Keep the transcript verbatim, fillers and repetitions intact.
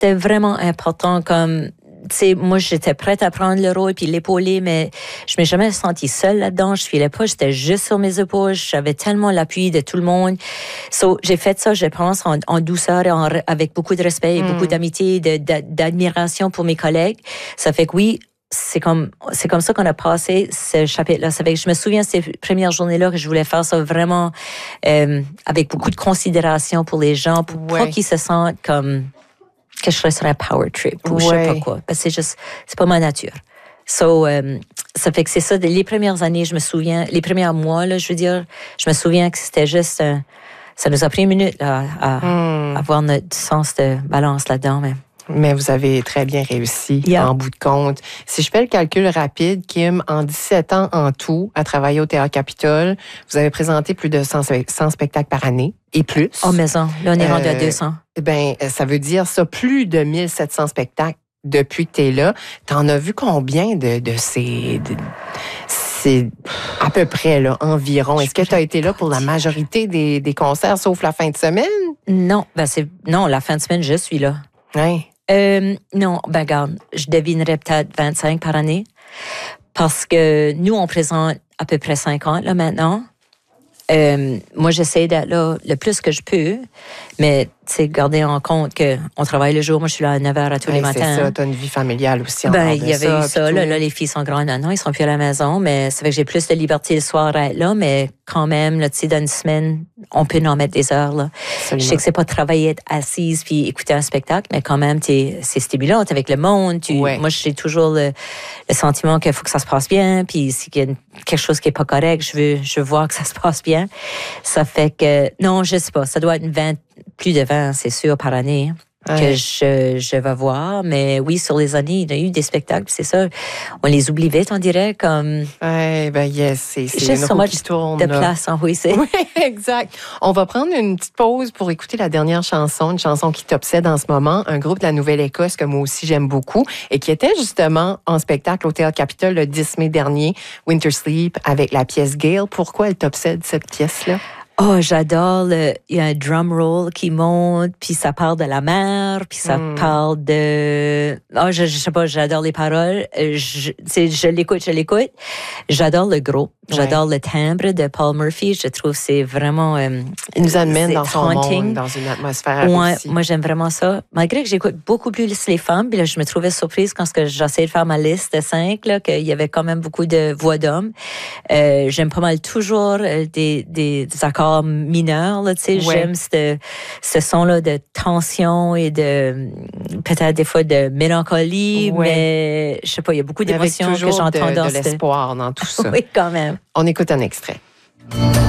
c'était vraiment important comme... Tu sais, moi, j'étais prête à prendre le rôle puis l'épauler, mais je m'ai jamais sentie seule là-dedans. Je filais pas, j'étais juste sur mes épaules. J'avais tellement l'appui de tout le monde. So, j'ai fait ça, je pense, en, en douceur et en, avec beaucoup de respect et mm. beaucoup d'amitié, de, de, d'admiration pour mes collègues. Ça fait que oui, c'est comme, c'est comme ça qu'on a passé ce chapitre-là. Ça fait que je me souviens de ces premières journées-là que je voulais faire ça vraiment euh, avec beaucoup de considération pour les gens, pour ouais. pas qu'ils se sentent comme... que je serais sur un power trip ou ouais. je sais pas quoi. Parce que c'est juste, c'est pas ma nature. So, um, ça fait que c'est ça, les premières années, je me souviens, les premiers mois, là, je veux dire, je me souviens que c'était juste, euh, ça nous a pris une minute, là, à, mm. avoir notre sens de balance là-dedans, mais... Mais vous avez très bien réussi, yeah. en bout de compte. Si je fais le calcul rapide, Kim, en dix-sept ans en tout, à travailler au Théâtre Capitole, vous avez présenté plus de cent, cent spectacles par année et plus. Oh, maison. Là, on est euh, rendu à deux cents. Ben, ça veut dire ça, plus de mille sept cents spectacles depuis que tu es là. T'en as vu combien de, de ces... De, c'est à peu près, là, environ. Est-ce que tu as été là pour la majorité des, des concerts, sauf la fin de semaine? Non, ben c'est non, la fin de semaine, je suis là. Oui. Euh, non, ben regarde, je devinerais peut-être vingt-cinq par année parce que nous, on présente à peu près cinquante là maintenant. Euh, moi, j'essaie d'être là le plus que je peux, mais tu sais, garder en compte qu'on travaille le jour. Moi, je suis là à neuf heures à tous ouais, les matins. C'est ça, tu as une vie familiale aussi. En ben, il y avait ça, eu ça. Là, là, les filles sont grandes maintenant, ils sont plus à la maison, mais ça fait que j'ai plus de liberté le soir à être là, mais quand même, là, tu sais, dans une semaine, on peut en mettre des heures. Là. Je sais que c'est pas de travailler, être assise puis écouter un spectacle, mais quand même, t'es, c'est stimulant. T'es avec le monde. Tu, ouais. Moi, j'ai toujours le, le sentiment qu'il faut que ça se passe bien, puis s'il y a quelque chose qui est pas correct, je veux, je veux voir que ça se passe bien. Ça fait que, non, je sais pas, ça doit être une vingt, plus de vingt, c'est sûr, par année. Ouais. Que je, je vais voir. Mais oui, sur les années, il y a eu des spectacles, c'est ça. On les oublie vite, on dirait, comme... Oui, ben yes, c'est, c'est juste une roue qui tourne. De place, hein, oui, c'est... Oui, exact. On va prendre une petite pause pour écouter la dernière chanson, une chanson qui t'obsède en ce moment, un groupe de la Nouvelle-Écosse que moi aussi j'aime beaucoup et qui était justement en spectacle au Théâtre Capitole le dix mai dernier, Winter Sleep, avec la pièce Gale. Pourquoi elle t'obsède, cette pièce-là? Oh, j'adore le, il y a un drum roll qui monte, puis ça parle de la mer, puis ça mm. parle de, oh, je, je sais pas, j'adore les paroles, je, je l'écoute, je l'écoute. J'adore le groupe, j'adore ouais. le timbre de Paul Murphy, je trouve que c'est vraiment, euh, il nous amène dans son monde, dans une atmosphère ouais, aussi. Moi, j'aime vraiment ça. Malgré que j'écoute beaucoup plus les femmes, puis là, je me trouvais surprise quand j'essayais de faire ma liste de cinq, là, qu'il y avait quand même beaucoup de voix d'hommes. Euh, j'aime pas mal toujours des, des, des accords mineur, là, tu sais, ouais. j'aime ce, ce son-là de tension et de, peut-être des fois de mélancolie, ouais. mais je sais pas, il y a beaucoup d'émotions que j'entends de, dans de l'espoir dans tout ça. Oui, quand même. On écoute un extrait.